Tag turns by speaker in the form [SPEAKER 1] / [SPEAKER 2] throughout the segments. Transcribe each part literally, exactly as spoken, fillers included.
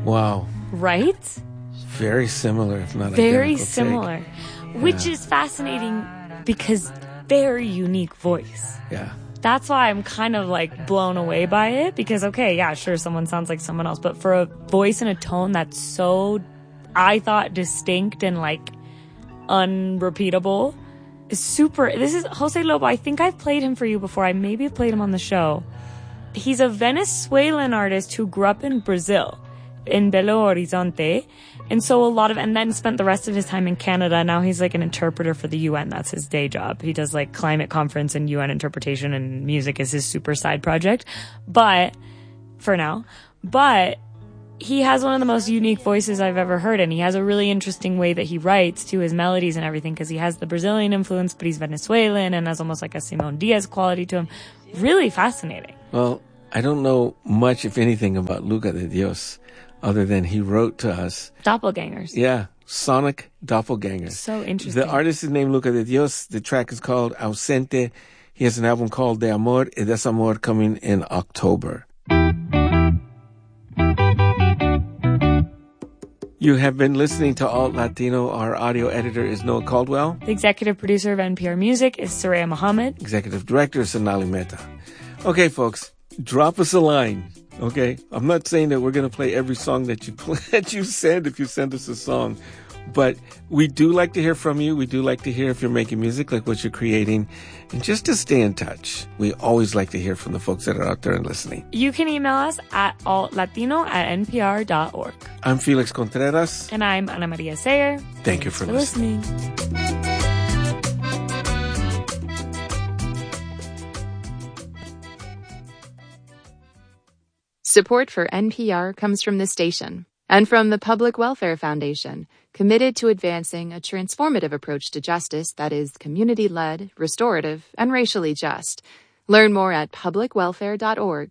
[SPEAKER 1] Wow.
[SPEAKER 2] Right?
[SPEAKER 1] Very similar, if not
[SPEAKER 2] Very
[SPEAKER 1] identical
[SPEAKER 2] similar.
[SPEAKER 1] take.
[SPEAKER 2] Which
[SPEAKER 1] Yeah.
[SPEAKER 2] is fascinating because very unique voice.
[SPEAKER 1] Yeah.
[SPEAKER 2] That's why I'm kind of like blown away by it because, okay, yeah, sure, someone sounds like someone else, but for a voice and a tone that's so, I thought, distinct and like unrepeatable, is super. This is Jose Lobo. I think I've played him for you before. I maybe have played him on the show. He's a Venezuelan artist who grew up in Brazil, in Belo Horizonte. And so a lot of, and then spent the rest of his time in Canada. Now he's like an interpreter for the U N. That's his day job. He does like climate conference and U N interpretation, and music is his super side project. But, for now, but he has one of the most unique voices I've ever heard. And he has a really interesting way that he writes to his melodies and everything, because he has the Brazilian influence, but he's Venezuelan and has almost like a Simón Diaz quality to him. Really fascinating.
[SPEAKER 1] Well, I don't know much, if anything, about Luca de Dios, other than he wrote to us.
[SPEAKER 2] Doppelgangers.
[SPEAKER 1] Yeah, Sonic Doppelganger.
[SPEAKER 2] So interesting.
[SPEAKER 1] The artist is named Luca de Dios. The track is called Ausente. He has an album called De Amor y Desamor coming in October. You have been listening to Alt Latino. Our audio editor is Noah Caldwell.
[SPEAKER 2] The executive producer of N P R Music is Soraya Mohammed.
[SPEAKER 1] Executive director is Sonali Mehta. Okay, folks, drop us a line. Okay, I'm not saying that we're going to play every song that you play, that you send if you send us a song, but we do like to hear from you. We do like to hear if you're making music, like what you're creating, and just to stay in touch. We always like to hear from the folks that are out there and listening.
[SPEAKER 2] You can email us at altlatino at n p r dot org.
[SPEAKER 1] I'm Felix Contreras.
[SPEAKER 2] And I'm Ana Maria Sayer.
[SPEAKER 1] Thank you for,
[SPEAKER 2] for
[SPEAKER 1] listening.
[SPEAKER 2] listening.
[SPEAKER 3] Support for N P R comes from the station and from the Public Welfare Foundation, committed to advancing a transformative approach to justice that is community-led, restorative, and racially just. Learn more at public welfare dot org.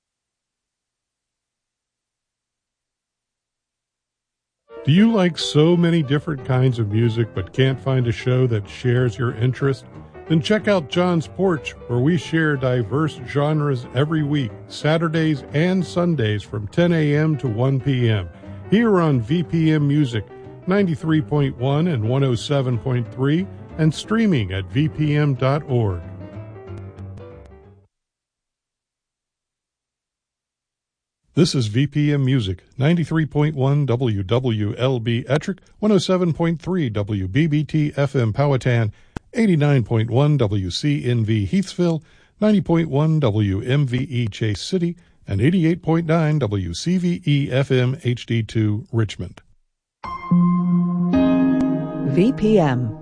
[SPEAKER 4] Do you like so many different kinds of music but can't find a show that shares your interest? Then check out John's Porch, where we share diverse genres every week, Saturdays and Sundays from ten a.m. to one p.m. Here on V P M Music, ninety-three point one and one oh seven point three, and streaming at v p m dot org. This is V P M Music, ninety-three point one W W L B Ettrick, one oh seven point three W B B T F M Powhatan, eighty-nine point one W C N V Heathsville, ninety point one W M V E Chase City, and eighty-eight point nine W C V E F M H D two Richmond.
[SPEAKER 5] V P M.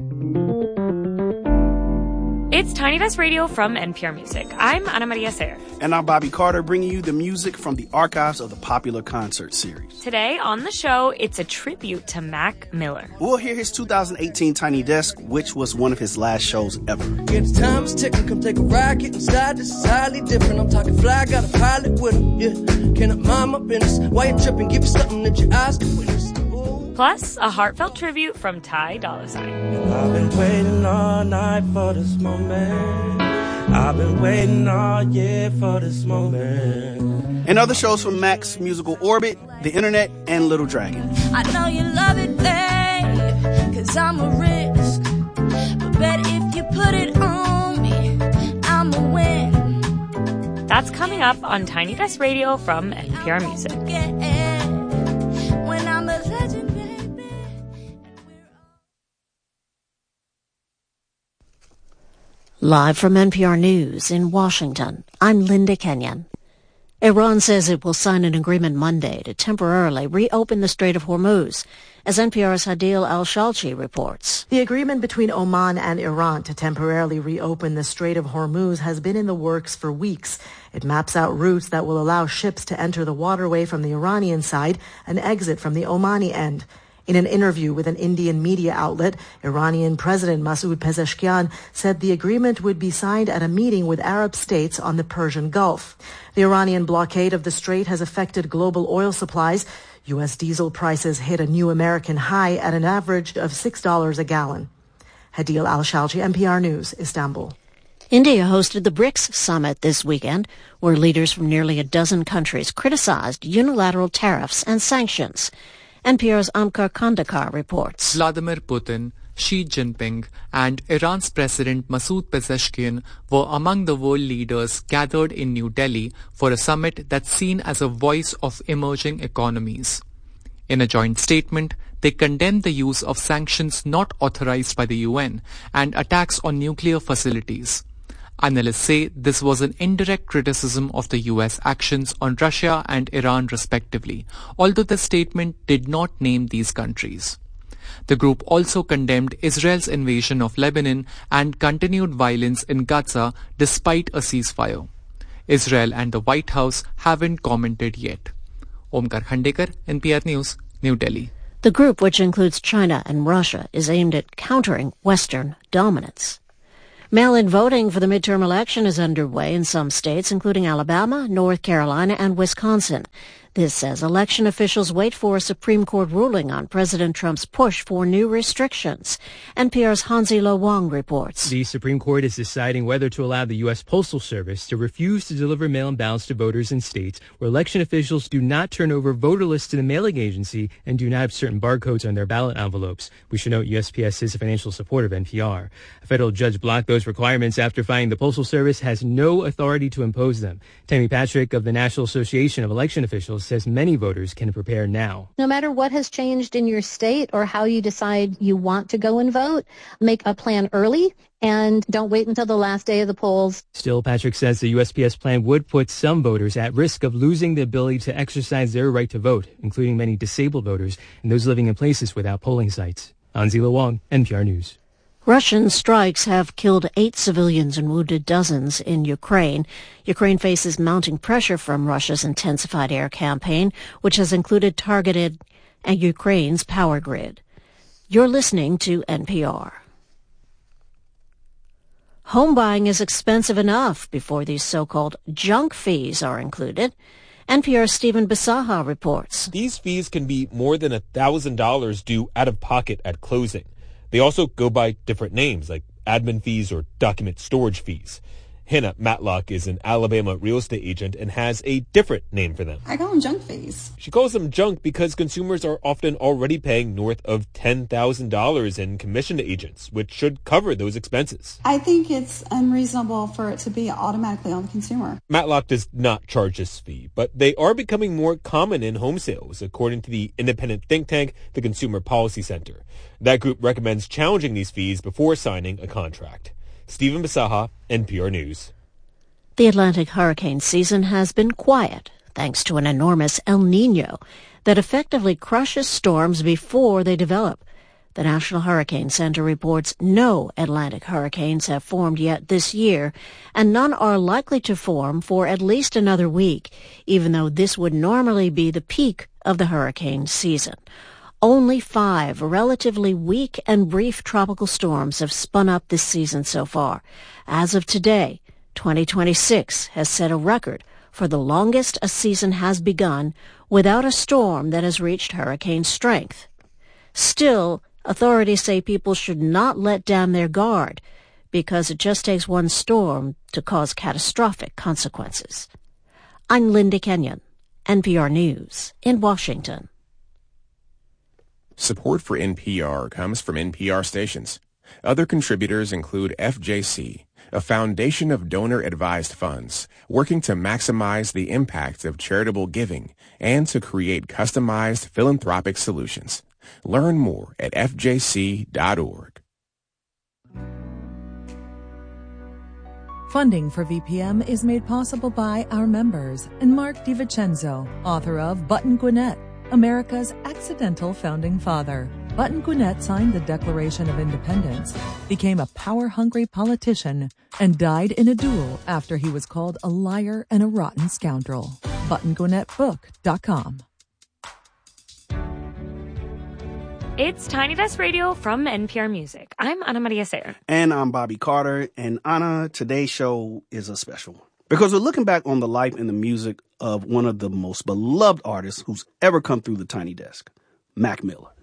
[SPEAKER 2] It's Tiny Desk Radio from N P R Music. I'm Ana Maria Sayer.
[SPEAKER 6] And I'm Bobby Carter, bringing you the music from the archives of the popular concert series.
[SPEAKER 2] Today on the show, it's a tribute to Mac Miller.
[SPEAKER 6] We'll hear his two thousand eighteen Tiny Desk, which was one of his last shows ever.
[SPEAKER 7] Yeah, the time is ticking, come take a ride, get inside, this is highly different. I'm talking fly, got a pilot with him, yeah. Can I mind my business? Why you tripping? Give you something that your eyes can witness.
[SPEAKER 2] Plus, a heartfelt tribute from Ty Dolla $ign.
[SPEAKER 7] I've been waiting all night for this moment. I've been waiting all year for this moment.
[SPEAKER 6] And other shows from Mac's musical orbit, The Internet, and Little Dragon.
[SPEAKER 8] I know you love it, babe, cause I'm a risk. But bet if you put it on me, I'm a win.
[SPEAKER 2] That's coming up on Tiny Desk Radio from N P R Music.
[SPEAKER 8] When I'm a legend.
[SPEAKER 9] Live from N P R News in Washington, I'm Linda Kenyon. Iran says it will sign an agreement Monday to temporarily reopen the Strait of Hormuz, as N P R's Hadil Al-Shalchi reports.
[SPEAKER 10] The agreement between Oman and Iran to temporarily reopen the Strait of Hormuz has been in the works for weeks. It maps out routes that will allow ships to enter the waterway from the Iranian side and exit from the Omani end. In an interview with an Indian media outlet, Iranian President Masoud Pezeshkian said the agreement would be signed at a meeting with Arab states on the Persian Gulf. The Iranian blockade of the strait has affected global oil supplies. U S diesel prices hit a new American high at an average of six dollars a gallon. Hadil Al-Shalchi, N P R News, Istanbul.
[SPEAKER 9] India hosted the BRICS summit this weekend, where leaders from nearly a dozen countries criticized unilateral tariffs and sanctions. N P R's Amkar Kandakar reports.
[SPEAKER 11] Vladimir Putin, Xi Jinping, and Iran's President Masoud Pezeshkian were among the world leaders gathered in New Delhi for a summit that's seen as a voice of emerging economies. In a joint statement, they condemned the use of sanctions not authorized by the U N and attacks on nuclear facilities. Analysts say this was an indirect criticism of the U S actions on Russia and Iran respectively, although the statement did not name these countries. The group also condemned Israel's invasion of Lebanon and continued violence in Gaza despite a ceasefire. Israel and the White House haven't commented yet. Omkar Khandekar, N P R News, New Delhi.
[SPEAKER 9] The group, which includes China and Russia, is aimed at countering Western dominance. Mail-in voting for the midterm election is underway in some states, including Alabama, North Carolina, and Wisconsin. This as election officials wait for a Supreme Court ruling on President Trump's push for new restrictions. N P R's Hansi Lo Wang reports.
[SPEAKER 12] The Supreme Court is deciding whether to allow the U S Postal Service to refuse to deliver mail-in ballots to voters in states where election officials do not turn over voter lists to the mailing agency and do not have certain barcodes on their ballot envelopes. We should note U S P S is a financial supporter of N P R. A federal judge blocked those requirements after finding the Postal Service has no authority to impose them. Tammy Patrick of the National Association of Election Officials says many voters can prepare now.
[SPEAKER 13] No matter what has changed in your state or how you decide you want to go and vote, make a plan early and don't wait until the last day of the polls.
[SPEAKER 12] Still, Patrick says the U S P S plan would put some voters at risk of losing the ability to exercise their right to vote, including many disabled voters and those living in places without polling sites. Hansi Lo Wang, N P R News.
[SPEAKER 9] Russian strikes have killed eight civilians and wounded dozens in Ukraine. Ukraine faces mounting pressure from Russia's intensified air campaign, which has included targeted at Ukraine's power grid. You're listening to N P R. Home buying is expensive enough before these so-called junk fees are included. N P R's Stephen Bisaha reports.
[SPEAKER 14] These fees can be more than one thousand dollars due out of pocket at closing. They also go by different names like admin fees or document storage fees. Hannah Matlock is an Alabama real estate agent and has a different name for them.
[SPEAKER 15] I call them junk fees.
[SPEAKER 14] She calls them junk because consumers are often already paying north of ten thousand dollars in commission to agents, which should cover those expenses.
[SPEAKER 15] I think it's unreasonable for it to be automatically on the consumer.
[SPEAKER 14] Matlock does not charge this fee, but they are becoming more common in home sales, according to the independent think tank, the Consumer Policy Center. That group recommends challenging these fees before signing a contract. Stephen Bisaha, N P R News.
[SPEAKER 9] The Atlantic hurricane season has been quiet thanks to an enormous El Niño that effectively crushes storms before they develop. The National Hurricane Center reports no Atlantic hurricanes have formed yet this year, and none are likely to form for at least another week, even though this would normally be the peak of the hurricane season. Only five relatively weak and brief tropical storms have spun up this season so far. As of today, twenty twenty-six has set a record for the longest a season has begun without a storm that has reached hurricane strength. Still, authorities say people should not let down their guard because it just takes one storm to cause catastrophic consequences. I'm Linda Kenyon, N P R News in Washington.
[SPEAKER 16] Support for N P R comes from N P R stations. Other contributors include F J C, a foundation of donor-advised funds working to maximize the impact of charitable giving and to create customized philanthropic solutions. Learn more at f j c dot org.
[SPEAKER 17] Funding for V P M is made possible by our members and Mark DiVincenzo, author of Button Gwinnett, America's accidental founding father. Button Gwinnett signed the Declaration of Independence, became a power-hungry politician, and died in a duel after he was called a liar and a rotten scoundrel. button gwinnett book dot com.
[SPEAKER 2] It's Tiny Desk Radio from N P R Music. I'm Ana Maria Sayer.
[SPEAKER 6] And I'm Bobby Carter. And Ana, today's show is a special because we're looking back on the life and the music of one of the most beloved artists who's ever come through the Tiny Desk, Mac Miller.